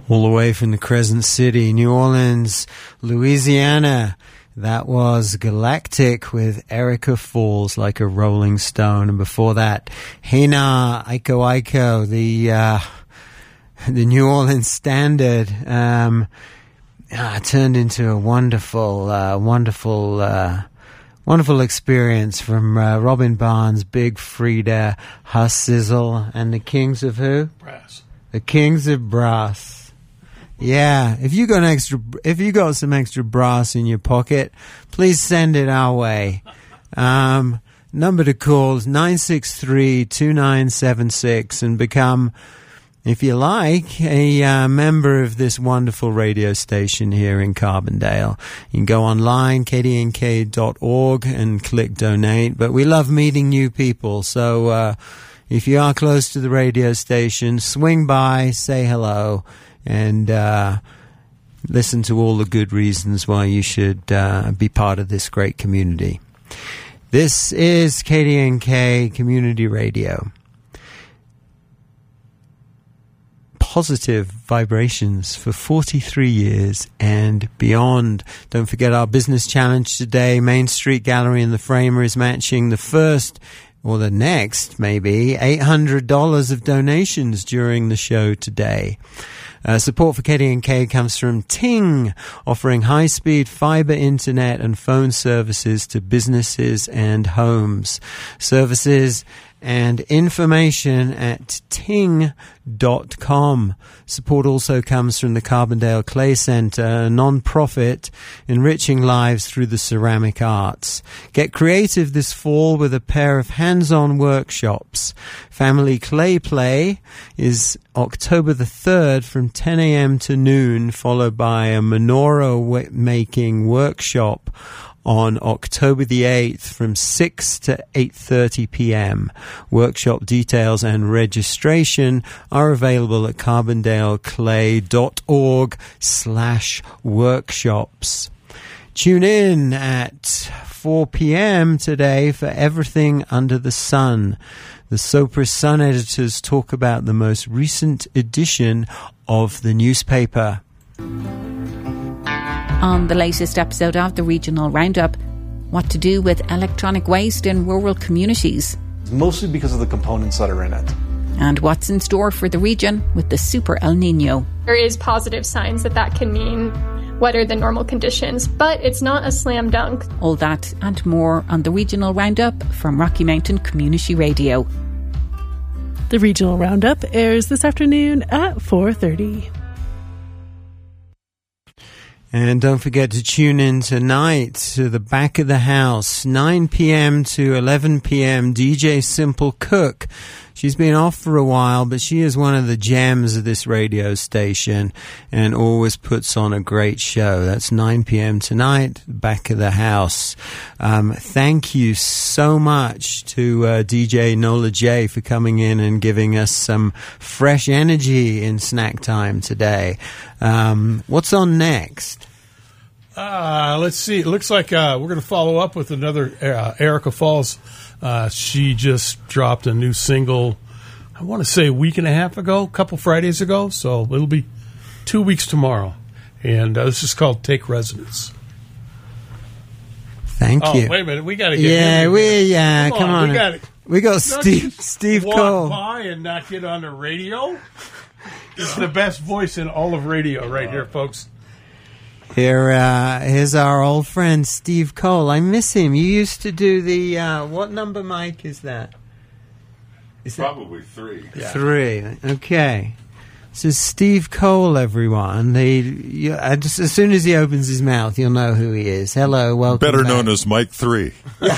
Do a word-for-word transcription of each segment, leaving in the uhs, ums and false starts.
All the way from the Crescent City, New Orleans, Louisiana. That was Galactic with Erica Falls Like a Rolling Stone. And before that, Hina Aiko Aiko, the, uh, the New Orleans standard, um, uh, turned into a wonderful, uh, wonderful, uh, wonderful experience from uh, Robin Barnes, Big Frida, Huss Sizzle, and the Kings of who? Brass. The Kings of Brass. Yeah, if you got an extra, if you got some extra brass in your pocket, please send it our way. Um, number to call is nine six three, two nine seven six and become, if you like, a uh, member of this wonderful radio station here in Carbondale. You can go online, k d n k dot org, and click donate. But we love meeting new people, so uh, if you are close to the radio station, swing by, say hello, and uh, listen to all the good reasons why you should uh, be part of this great community. This is K D N K Community Radio. Positive vibrations for forty-three years and beyond. Don't forget our business challenge today. Main Street Gallery and the Framer is matching the first, or the next, maybe, eight hundred dollars of donations during the show today. Uh, support for K D N K comes from Ting, offering high-speed fiber internet and phone services to businesses and homes. Services and information at ting dot com. Support also comes from the Carbondale Clay Center, a non-profit enriching lives through the ceramic arts. Get creative this fall with a pair of hands-on workshops. Family Clay Play is October the third from ten a.m. to noon, followed by a menorah making workshop on October the eighth from six to eight thirty p.m. Workshop details and registration are available at carbondale-clay.org slash workshops. Tune in at four p.m. today for Everything Under the Sun. The Sopra Sun editors talk about the most recent edition of the newspaper. On the latest episode of the Regional Roundup, what to do with electronic waste in rural communities. Mostly because of the components that are in it. And what's in store for the region with the Super El Nino. There is positive signs that that can mean wetter than normal conditions, but it's not a slam dunk. All that and more on the Regional Roundup from Rocky Mountain Community Radio. The Regional Roundup airs this afternoon at four thirty. And don't forget to tune in tonight to the Back of the House, nine p.m. to eleven p.m. D J Simple Cook. She's been off for a while, but she is one of the gems of this radio station and always puts on a great show. That's nine p.m. tonight, Back of the House. Um, thank you so much to uh, D J Nola J for coming in and giving us some fresh energy in snack time today. Um, what's on next? Uh, let's see. It looks like uh, we're going to follow up with another uh, Erica Falls. Uh, she just dropped a new single, I want to say a week and a half ago, a couple Fridays ago. So it'll be two weeks tomorrow. And uh, this is called Take Residence. Thank oh, you. Wait a minute. We got to get Yeah, we, yeah, come, come on. on. We got we got Steve, Steve walk Cole. by and not get on the radio. This is the best voice in all of radio right here, folks. Here, uh, here's our old friend Steve Cole. I miss him. You used to do the uh, what number mic is that? Is Probably that? three. Yeah. Three. Okay. This is Steve Cole, everyone. They, you, uh, just, as soon as he opens his mouth, you'll know who he is. Hello, welcome. Better back. known as Mike Three.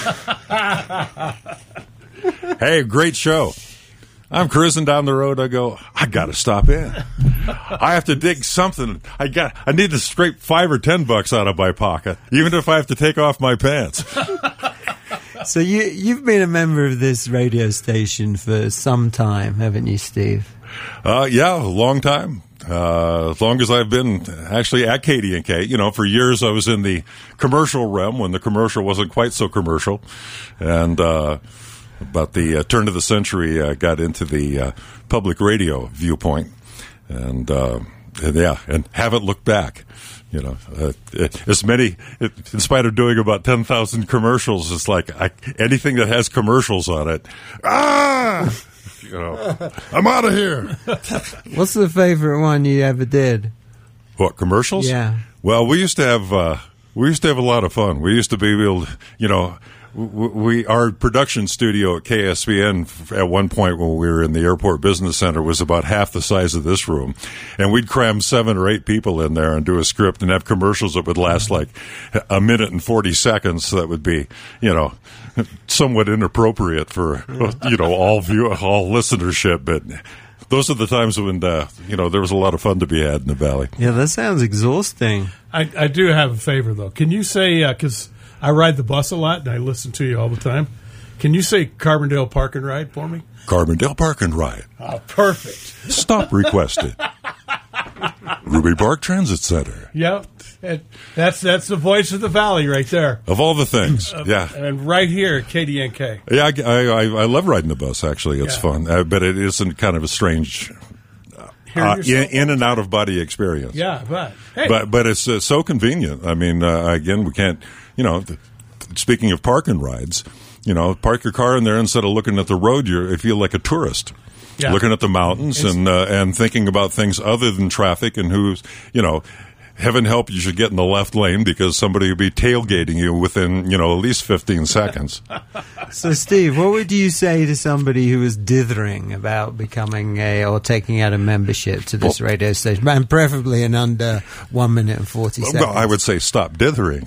Hey, great show. I'm cruising down the road. I go, I got to stop in. I have to dig something. I got. I need to scrape five or ten bucks out of my pocket, even if I have to take off my pants. So you, you've been a member of this radio station for some time, haven't you, Steve? Uh, yeah, a long time. Uh, as long as I've been actually at K D N K. You know, for years I was in the commercial realm when the commercial wasn't quite so commercial. And uh, about the uh, turn of the century, I uh, got into the uh, public radio viewpoint. And uh, and yeah, and haven't looked back. You know, uh, as many, in spite of doing about ten thousand commercials, it's like I, anything that has commercials on it, ah, you know, I'm out of here. What's the favorite one you ever did? What, commercials? Yeah. Well, we used to have, uh, we used to have a lot of fun. We used to be able to, you know, we our production studio at K S B N at one point when we were in the Airport Business Center was about half the size of this room, and we'd cram seven or eight people in there and do a script and have commercials that would last like a minute and forty seconds. That would be, you know, somewhat inappropriate for, you know, all view all listenership, but those are the times when uh, you know there was a lot of fun to be had in the Valley. Yeah, that sounds exhausting. I, I do have a favor though. Can you say because uh, I ride the bus a lot, and I listen to you all the time. Can you say Carbondale Park and Ride for me? Carbondale Park and Ride. Oh, perfect. Stop requested. Ruby Park Transit Center. Yep. It, that's that's the voice of the Valley right there. Of all the things, uh, yeah. And right here at K D N K. Yeah, I, I, I love riding the bus, actually. It's yeah. fun. Uh, but it isn't kind of a strange uh, in, in and out of body experience. Yeah, but hey. But, but it's uh, so convenient. I mean, uh, again, we can't, you know, th- speaking of park and rides, you know, park your car in there instead of looking at the road, you you feel like a tourist. Yeah. Looking at the mountains it's, and uh, and thinking about things other than traffic and who's, you know, heaven help you should get in the left lane because somebody will be tailgating you within, you know, at least fifteen seconds. So, Steve, what would you say to somebody who is dithering about becoming a or taking out a membership to this well, radio station, and preferably in under one minute and forty seconds? Well, I would say stop dithering.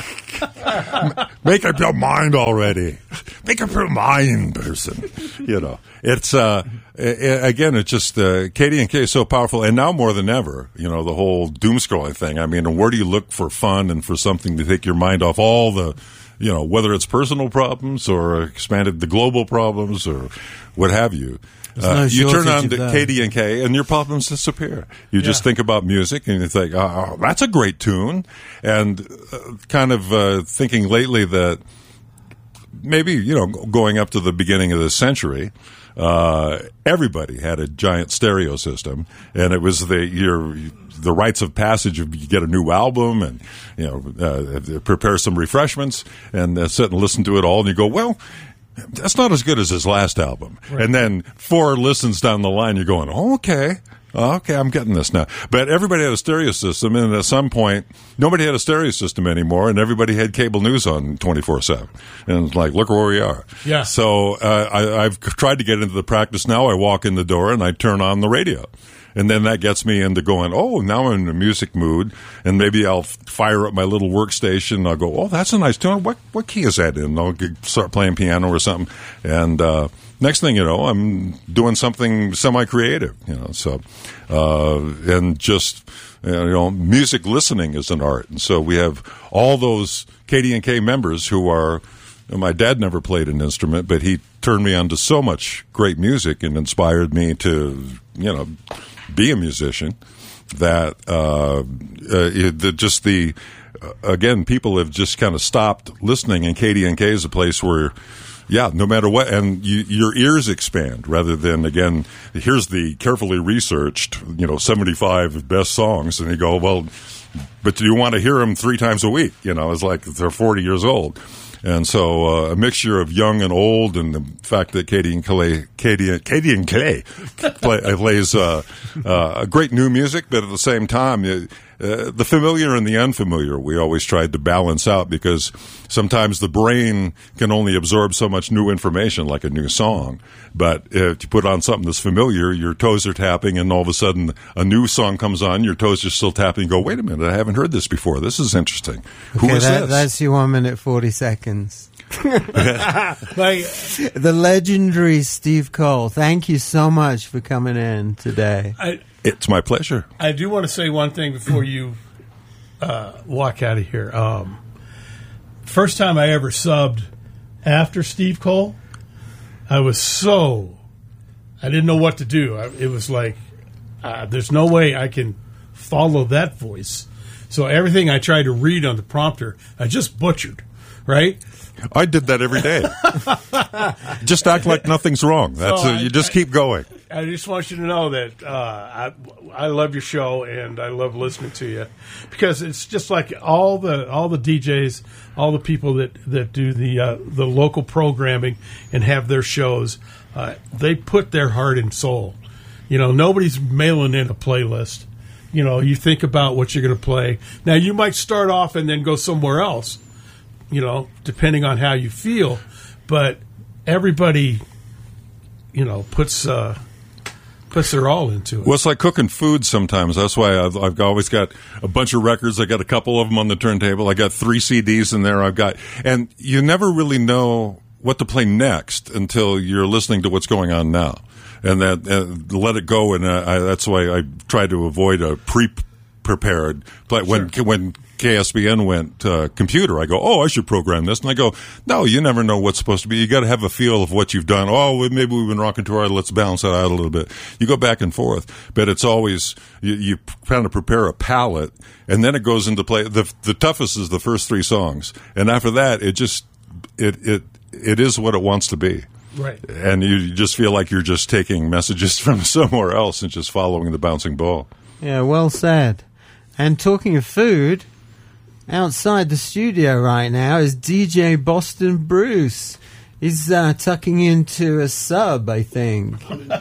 Make up your mind already. Make up your mind, person. You know, it's uh, it, again, it's just uh, K D N K is so powerful, and now more than ever, you know, the whole doom scrolling thing. I mean, where do you look for fun and for something to take your mind off all the, you know, whether it's personal problems or expanded the global problems or what have you. Uh, no you turn on to K D N K and your problems disappear. You yeah. just think about music and you think, oh, that's a great tune. And uh, kind of uh, thinking lately that maybe, you know, going up to the beginning of the century, uh, everybody had a giant stereo system, and it was the your the rites of passage of you get a new album and, you know, uh, prepare some refreshments and uh, sit and listen to it all, and you go, well, that's not as good as his last album. Right. And then four listens down the line, you're going, oh, okay, okay, I'm getting this now. But everybody had a stereo system, and at some point, nobody had a stereo system anymore, and everybody had cable news on twenty-four seven. And it's like, look where we are. Yeah. So uh, I, I've tried to get into the practice now. I walk in the door, and I turn on the radio. And then that gets me into going, oh, now I'm in a music mood, and maybe I'll fire up my little workstation. I'll go, oh, that's a nice tune. What what key is that in? I'll get, start playing piano or something. And uh, next thing you know, I'm doing something semi-creative. You know, so uh, and just you know, music listening is an art. And so we have all those K D N K members who are. My dad never played an instrument, but he turned me on to so much great music and inspired me to, you know, be a musician. That uh, uh, the, just the uh, again, people have just kind of stopped listening, and K D N K is a place where, yeah, no matter what, and you, your ears expand rather than again. Here's the carefully researched, you know, seventy-five best songs, and you go, well, but do you want to hear them three times a week? You know, it's like they're forty years old. And so uh, a mixture of young and old, and the fact that K D and Clay, K D, K D and Clay play, plays uh, uh, great new music, but at the same time, uh, the familiar and the unfamiliar, we always tried to balance out because sometimes the brain can only absorb so much new information, like a new song. But if you put on something that's familiar, your toes are tapping, and all of a sudden a new song comes on, your toes are still tapping. You go, wait a minute, I haven't heard this before. This is interesting. Okay, Who is that, this? That's your one minute forty seconds. like, the legendary Steve Cole. Thank you so much for coming in today. I, it's my pleasure. I do want to say one thing before you uh, walk out of here. Um, first time I ever subbed after Steve Cole, I was so I didn't know what to do. I, it was like uh, there's no way I can follow that voice. So everything I tried to read on the prompter, I just butchered. Right? I did that every day. Just act like nothing's wrong. That's so uh, you just keep going. I just want you to know that uh, I I love your show and I love listening to you because it's just like all the all the D Js, all the people that, that do the uh, the local programming and have their shows. Uh, they put their heart and soul. You know, nobody's mailing in a playlist. You know, you think about what you're going to play. Now, you might start off and then go somewhere else. You know, depending on how you feel, but everybody, you know, puts. Uh, Puts their all into it. Well, it's like cooking food sometimes. That's why I've, I've always got a bunch of records. I got a couple of them on the turntable. I got three C Ds in there. I've got, and you never really know what to play next until you're listening to what's going on now, and that uh, let it go. And uh, I, that's why I try to avoid a pre-prepared play. When Sure. when K S B N went uh, computer, I go, oh, I should program this. And I go, no, you never know what's supposed to be. You got to have a feel of what you've done. Oh, well, maybe we've been rocking too hard. Let's balance that out a little bit. You go back and forth. But it's always, you, you kind of prepare a palette, and then it goes into play. The, the toughest is the first three songs. And after that, it just, it, it, it is what it wants to be. Right. And you just feel like you're just taking messages from somewhere else and just following the bouncing ball. Yeah, well said. And talking of food, outside the studio right now is D J Boston Bruce. He's uh, tucking into a sub, I think.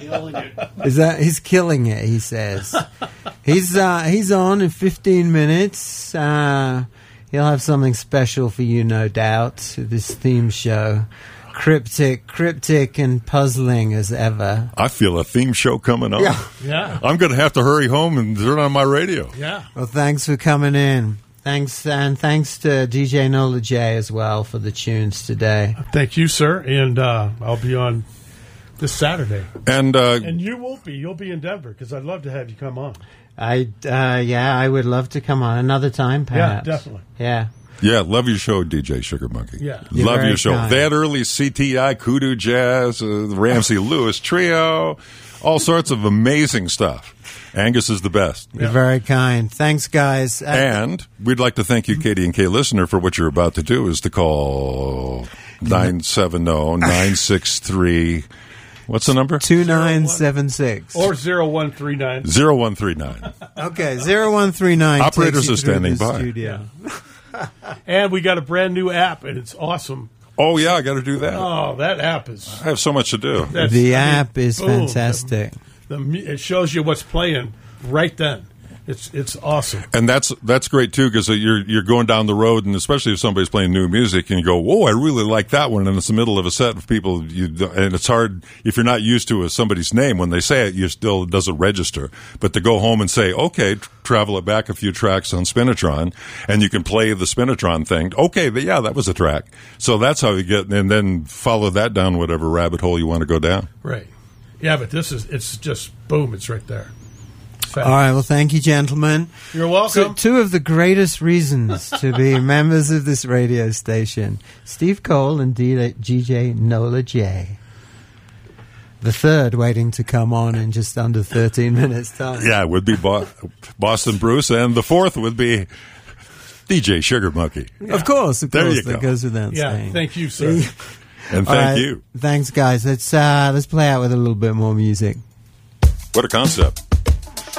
Is that he's killing it? He says he's uh, he's on in fifteen minutes. Uh, he'll have something special for you, no doubt. This theme show, cryptic, cryptic, and puzzling as ever. I feel a theme show coming on. Yeah. Yeah. I'm going to have to hurry home and turn on my radio. Yeah. Well, thanks for coming in. Thanks, and thanks to D J Nola J as well for the tunes today. Thank you, sir. And uh, I'll be on this Saturday. And uh, And you won't be. You'll be in Denver because I'd love to have you come on. I, uh, yeah, I would love to come on another time, perhaps. Yeah, definitely. Yeah. yeah, love your show, D J Sugar Monkey. Yeah. You're love very your show. kind. That early C T I, Kudu Jazz, uh, the Ramsey Lewis Trio, all sorts of amazing stuff. Angus is the best. You're very kind. Thanks, guys. Uh, And we'd like to thank you, K D and K listener, for what you're about to do is to call nine seven zero, nine six three, what's the number? two nine seven six. Or zero one three nine. zero one three nine. Okay, zero one three nine. Operators takes you are through standing the by. Studio. And we got a brand new app, and it's awesome. Oh, yeah, I got to do that. Oh, that app is. I have so much to do. That's, The I mean, app is boom, fantastic. The, the, mu- it shows you what's playing right then. It's it's awesome. And that's that's great too, because you're you're going down the road, and especially if somebody's playing new music, and you go, "Whoa, I really like that one," and it's the middle of a set of people, you, and it's hard if you're not used to a, somebody's name when they say it, you still it doesn't register. But to go home and say, "Okay, tr- travel it back a few tracks on Spinitron," and you can play the Spinitron thing. Okay, but yeah, that was a track. So that's how you get, and then follow that down whatever rabbit hole you want to go down. Right. Yeah, but this is it's just boom, it's right there. All right, well, thank you, gentlemen. You're welcome. So, two of the greatest reasons to be members of this radio station, Steve Cole and D J Nola J. The third waiting to come on in just under thirteen minutes' time. Yeah, it would be Bo- Boston Bruce, and the fourth would be D J Sugar Monkey. Of course, of There course, you that go. goes without Yeah, saying. thank you, sir. And All thank right, you. Thanks, guys. Let's uh, let's play out with a little bit more music. What a concept.